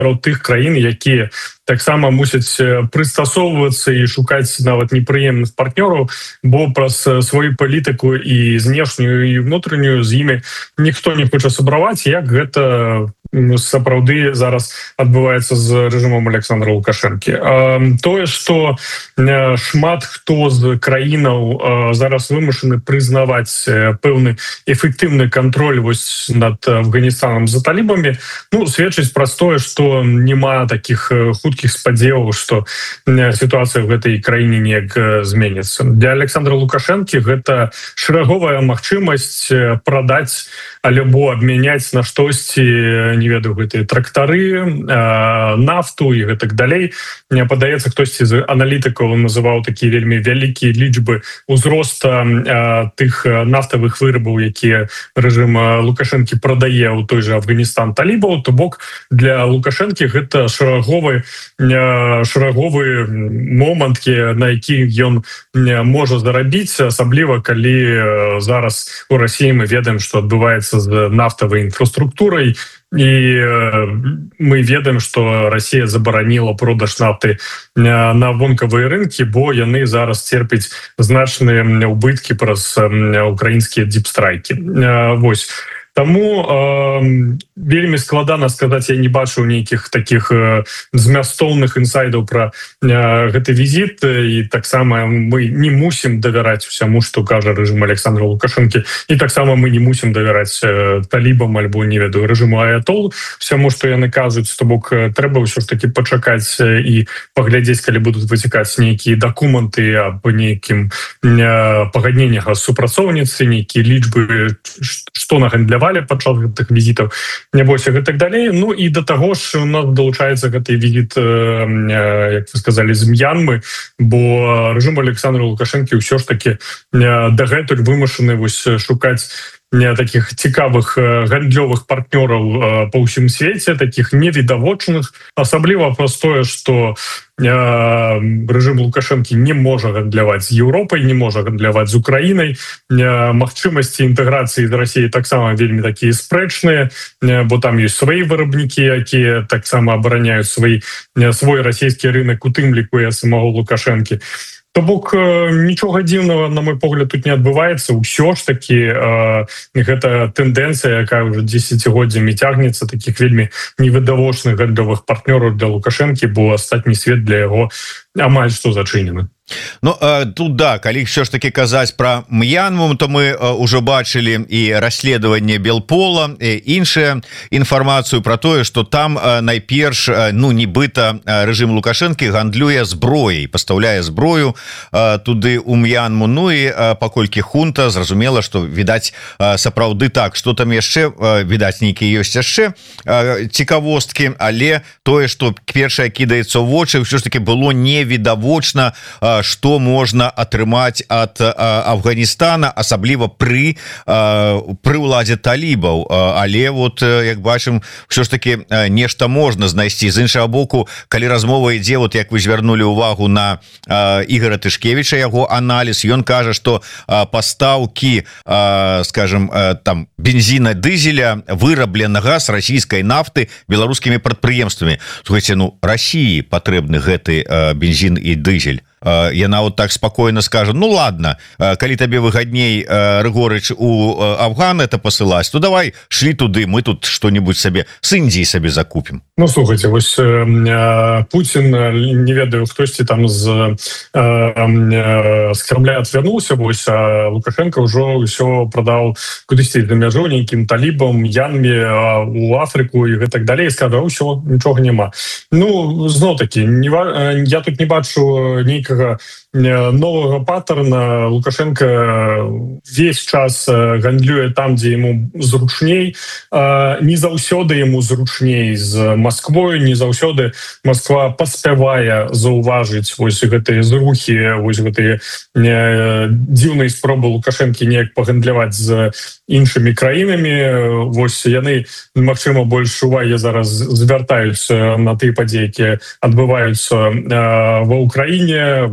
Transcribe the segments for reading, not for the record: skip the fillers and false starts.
тых краін, якія таксама мусяць прыстасоўвацца і шукаць нават непрыемных партнёраў, бо праз сваю палітыку і знешнюю і внутреннюю з імі ніхто не хоча сабраваць, як гэта сапраўды зараз адбываецца з рэжымом Александра Лукашэнкі. Тое, што шмат хто з краінаў зараз вымушаны прызнаваць пэўны эфектыўны кантроль вось над Афганістанам за талібамі, сведчыць праз тое, што няма такіх хуткіх спадзеваў, што сітуацыя в гэтай краіне неяк зменіцца. Для Александра Лукашэнкі гэта шэраговая магчымасць прадаць альбо абмяняць на штосьці, не ведаю, гэтыя трактары, нафту і гэтак далей. Мне падаецца, хтосьці з аналітыкаў называў такія вельмі вялікія лічбы ўзроста тых нафтавых вырабаў, якія рэжым Лукашэнкі прадае ў той жа Афганістан талібаў. То бок для Лукашэнкі гэта шэраговы момант, на які ён можа зарабіць, асабліва калі зараз у Расіі мы ведаем, што адбываецца з нафтавай інфраструктурай, і мы ведаем, што Расія забараніла продаж нафты на вонкавыя рынкі, бо яны зараз церпяць значныя ўбыткі праз украінскія діпстрайкі. Вось. Таму вельмі складана сказаць, я не бачу нейкіх такіх змястоўных інсайдаў пра гэты візіт, і таксама мы не мусім давяраць усяму, што кажа рэжым Александра Лукашэнкі, і таксама мы не мусім давяраць талібам альбо, не ведаю, рэжыму аятол, усяму, што яны кажуць. То бок трэба ўсё ж такі пачакаць і паглядзець, калі будуць выцікаць нейкія дакументы аб нейкім пагадненнях супрацоўніцы, нейкія лічбы, што нагандлявалі падчас гэтых візітаў, нябось і гэтак далей. І да таго ж у нас далучаецца гэты візіт, як вы сказалі, з М'янмы, бо рэжым Александра Лукашэнкі ўсё ж такі дагэтуль вымушаны шукаць таких цікавых гандлёвых партнёраў па ўсім свеце, таких невідавочных, асабліва праз тое, што рэжым Лукашэнкі не можа гандляваць з Еўропай, не можа гандляваць з Украінай. Магчымасці інтэграцыі з Расіяй таксама вельмі такія спрэчныя, бо там ёсць свае вырабнікі, якія таксама абараняюць свой расійскі рынок, у тым ліку і самого Лукашэнкі. То бок нічога дзіўнага, на мой погляд, тут не адбываецца. Усё ж такі гэта тэндэнцыя, якая ўжо дзесяцігоддзямі цягнецца, такіх вельмі невідавочных гандлёвых партнёраў для Лукашэнкі, бо астатні свет для яго амаль што зачынены. Тут да, калі все ж таки казаць про М'янму, то мы уже бачылі і расследаванне Белпола, іншая інфармацыю про тое, что там найперш нібыта рэжым Лукашэнкі гандлюе зброяй, пастаўляе зброю туды у М'янму. І паколькі хунта, зразумела, что відаць сапраўды так, что там яшчэ відаць нейкія ёсць яшчэ цікавосткі, але тое, что першае кідаецца ў вочы, все ж таки было невідавочна, што можна атрымаць ад Афганістана, асабліва пры ўладзе талібаў. Але вот, як бачым, ўсё ж таки нешта можна знайсці. З іншага боку, калі размова ідзе, вот як вы звярнулі ўвагу на Ігора Тышкевіча, яго аналіз, ён кажа, што пастаўкі, скажем, там бензіна, дызеля, вырабленага з расійскай нафты беларускімі прадпрыемствамі. Слухайце, Расіі патрэбны гэты бензін і дызель. Яна вот так спокойно скажет: ну ладно, калі табе выгодней, Рыгорыч, у Афган это посылать, то давай шли туды, мы тут что-нибудь себе с Индии себе закупим. Слухайте, вось Путин, не ведаю, хтосьці там з Кремля отвернулся, вось, а Лукашенко ўжо ўсё продал кудысьці за мяжу нейкім талібам, Янме, у Афрыку і гэтак далей, сказаў: ўсё, нічога няма. Зноў таки, я тут не бачу нейкага нового паттерна. Лукашенко весь час гандлюе там, дзе ему зручней. Не заўсёды ему зручней з Москвой, не заўсёды Москва паспявае заўважыць вось гэтыя зрухі, вось гэтыя дзіўныя спробы Лукашэнкі неяк пагандляваць з іншымі краінамі. Вось яны, магчыма, больш увагі зараз звяртаюць на тыя падзеі, якія адбываюцца ва Ўкраіне, вось на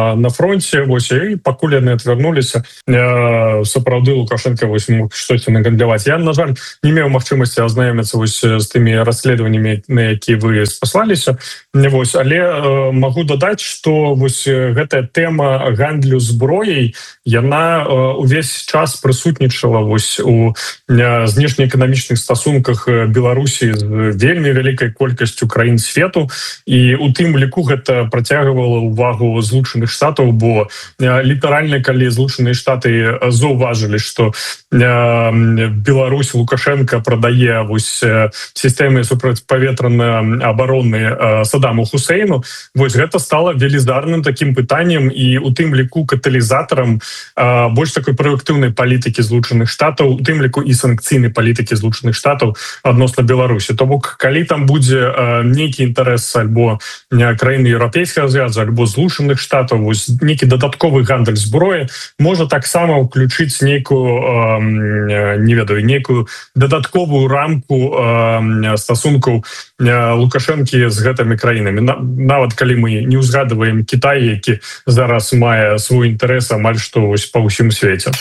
на фронте вось і пакуль яны отвярнуліся сапраўды Лукашенко вось мог штосьці нагандляваць. Я на жаль не меў магчымасці азнаёміцца вось з тымі расследаваннямі, на якія вы спаслаліся, вось, але магу дадаць, што вось гэтая тэма гандлю зброяй яна увесь час прысутнічала вось у знешнеэканамічных стасунках Беларусі з вельмі вялікай колькасцю краін свету, і у тым ліку гэта працягвала увагу Злучаных Штатаў, бо літаральна калі Злучаныя Штаты заўважылі, што Беларусь Лукашенко прадае вось сістэмы супрацьпаветранай абароны Саддаму Хусейну, вось гэта стала велізарным такім пытаннем і у тым ліку каталізатарам больш такой праактыўнай палітыкі Злучаных Штатаў, у тым ліку і санкцыйнай палітыкі Злучаных Штатаў адносна Беларусі. То бок калі там будзе нейкі інтарэс альбо краіны Еўрапейскага звязу, альбо Злучаных Штатаў, вось нейкі дадатковы гандаль зброі можа таксама ўключыць нейкую, не ведаю, нейкую дадатковую рамку стасункаў Лукашэнкі з гэтымі краінамі. Нават калі мы не ўзгадваем Кітай, які зараз мае свой інтарэс амаль што вось па ўсім свеце.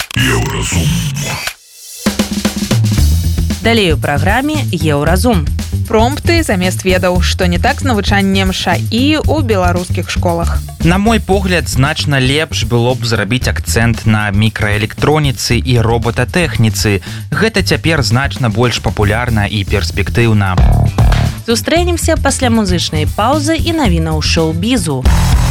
Далей у праграме Еўразум. Промпты замест ведаў, што не так з навучаннем ШАІ у беларускіх школах. На мой погляд, значна лепш было б зрабіць акцэнт на мікраэлектроніцы і роботатэхніцы. Гэта цяпер значна больш папулярна і перспектыўна. Сустрэнемся пасля музычнай паўзы і навінаў шоу-бізу.